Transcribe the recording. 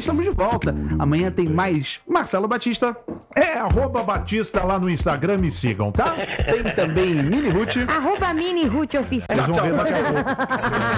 estamos de volta. Amanhã tem mais Marcelo Batista. @Batista lá no Instagram, me sigam, tá? Tem também Mini Ruth. @Mini Ruth Oficial. Vocês vão ver daqui a pouco.